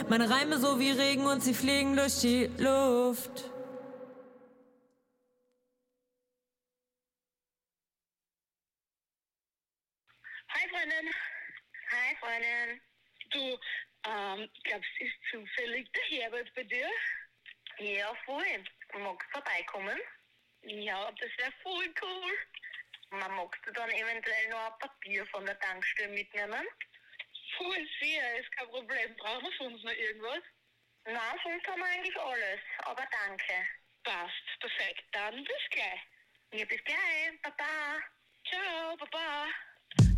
Meine Reime so wie Regen und sie fliegen durch die Luft. Hi Freundin. Hi Freundin. Du, glaubst du, ist zufällig der Herbert bei dir? Ja, voll. Magst du vorbeikommen? Ja, das wäre voll cool. Magst du dann eventuell noch ein Papier von der Tankstelle mitnehmen? Voll sehr, ist kein Problem. Brauchen wir sonst noch irgendwas? Nein, sonst haben wir eigentlich alles. Aber danke. Passt, perfekt. Dann bis gleich. Ja, bis gleich. Baba. Ciao, Baba.